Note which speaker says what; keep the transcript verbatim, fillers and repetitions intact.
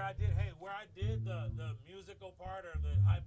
Speaker 1: I did, hey, where I did the the musical part or the high